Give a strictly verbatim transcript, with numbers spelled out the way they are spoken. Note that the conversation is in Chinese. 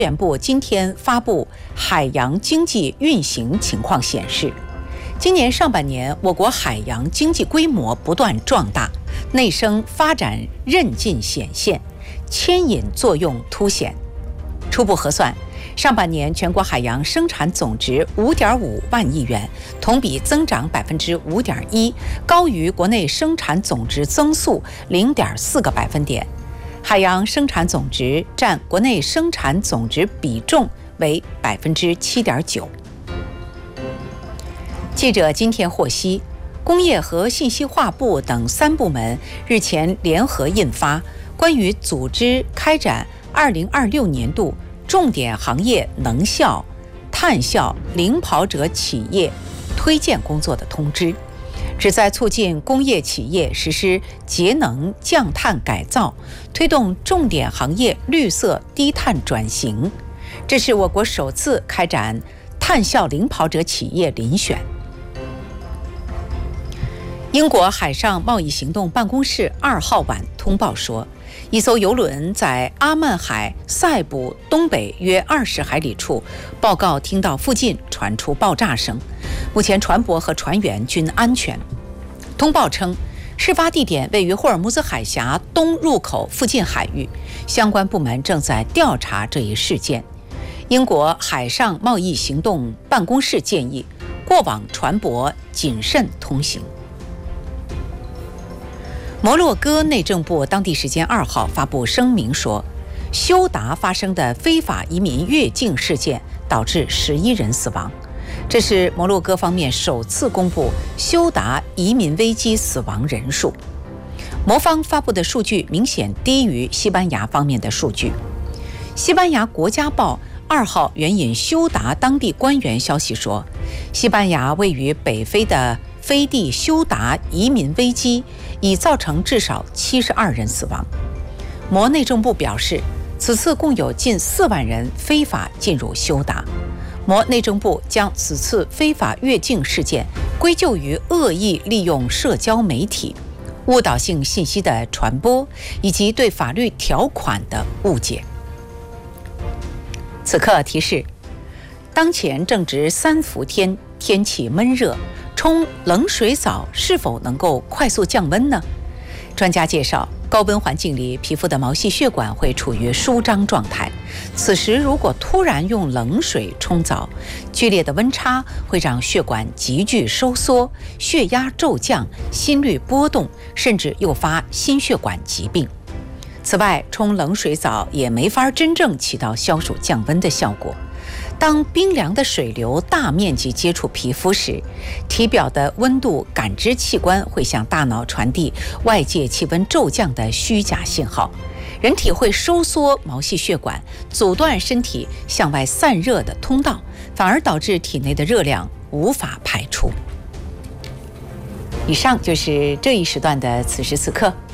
源部今天发布海洋经济运行情况显示，今年上半年我国海洋经济规模不断壮大，内生发展韧劲显现，牵引作用凸显。初步核算，上半年全国海洋生产总值五点五万亿元，同比增长百分之五点一，高于国内生产总值增速零点四个百分点。海洋生产总值占国内生产总值比重为百分之七点九。记者今天获悉，工业和信息化部等三部门日前联合印发关于组织开展二零二六年度重点行业能效、碳效领跑者企业推荐工作的通知，旨在促进工业企业实施节能降碳改造，推动重点行业绿色低碳转型。这是我国首次开展碳效领跑者企业遴选。英国海上贸易行动办公室二号晚通报说，一艘邮轮在阿曼海塞浦东北约二十海里处报告听到附近传出爆炸声，目前船舶和船员均安全。通报称，事发地点位于霍尔木兹海峡东入口附近海域，相关部门正在调查这一事件。英国海上贸易行动办公室建议过往船舶谨慎通行。摩洛哥内政部当地时间二号发布声明说，休达发生的非法移民越境事件导致十一人死亡，这是摩洛哥方面首次公布休达移民危机死亡人数。摩方发布的数据明显低于西班牙方面的数据。西班牙国家报二号援引休达当地官员消息说，西班牙位于北非的飞地休达移民危机已造成至少七十二人死亡。摩内政部表示，此次共有近四万人非法进入休达。摩内政部将此次非法越境事件归咎于恶意利用社交媒体、误导性信息的传播以及对法律条款的误解。此刻提示，当前正值三伏天，天气闷热，冲冷水澡是否能够快速降温呢？专家介绍，高温环境里皮肤的毛细血管会处于舒张状态，此时如果突然用冷水冲澡，剧烈的温差会让血管急剧收缩，血压骤降，心率波动，甚至诱发心血管疾病。此外，冲冷水澡也没法真正起到消暑降温的效果。当冰凉的水流大面积接触皮肤时，体表的温度感知器官会向大脑传递外界气温骤降的虚假信号，人体会收缩毛细血管，阻断身体向外散热的通道，反而导致体内的热量无法排出。以上就是这一时段的此时此刻。